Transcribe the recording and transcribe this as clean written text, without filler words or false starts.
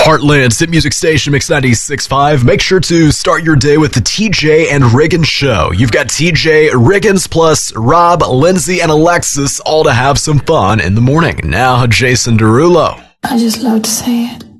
Heartland's hit music station, Mix 96.5. Make sure to start your day with the TJ and Riggins Show. You've got TJ, Riggins, plus Rob, Lindsay, and Alexis, all to have some fun in the morning. Now, Jason Derulo. I just love to say it.